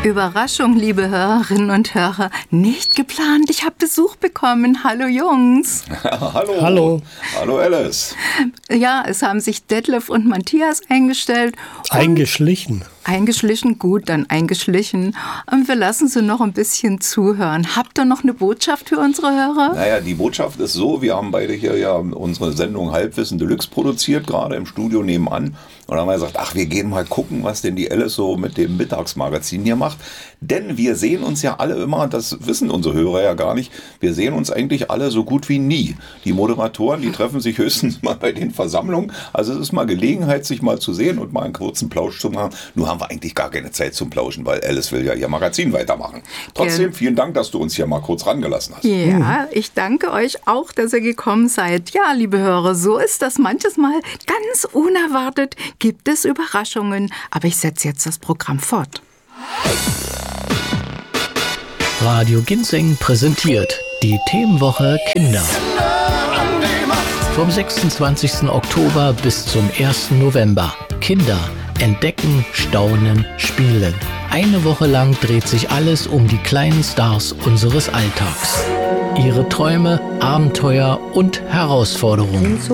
Überraschung, liebe Hörerinnen und Hörer, nicht geplant. Ich habe Besuch bekommen. Hallo Jungs. Hallo. Hallo. Hallo Alice. Ja, es haben sich Detlef und Matthias eingestellt. Eingeschlichen. Eingeschlichen, gut, dann eingeschlichen. Und wir lassen sie noch ein bisschen zuhören. Habt ihr noch eine Botschaft für unsere Hörer? Naja, die Botschaft ist so, wir haben beide hier ja unsere Sendung Halbwissen Deluxe produziert, gerade im Studio nebenan. Und dann haben wir gesagt, ach, wir gehen mal gucken, was denn die Alice so mit dem Mittagsmagazin hier macht. Denn wir sehen uns ja alle immer, das wissen unsere Hörer ja gar nicht, wir sehen uns eigentlich alle so gut wie nie. Die Moderatoren, die treffen sich höchstens mal bei den Versammlungen. Also es ist mal Gelegenheit, sich mal zu sehen und mal einen kurzen Plausch zu machen. Nur haben wir eigentlich gar keine Zeit zum Plauschen, weil Alice will ja ihr Magazin weitermachen. Trotzdem, vielen Dank, dass du uns hier mal kurz rangelassen hast. Ja, ich danke euch auch, dass ihr gekommen seid. Ja, liebe Hörer, so ist das manches Mal ganz unerwartet. Gibt es Überraschungen, aber ich setze jetzt das Programm fort. Radio Ginseng präsentiert die Themenwoche Kinder. Vom 26. Oktober bis zum 1. November. Kinder entdecken, staunen, spielen. Eine Woche lang dreht sich alles um die kleinen Stars unseres Alltags. Ihre Träume, Abenteuer und Herausforderungen.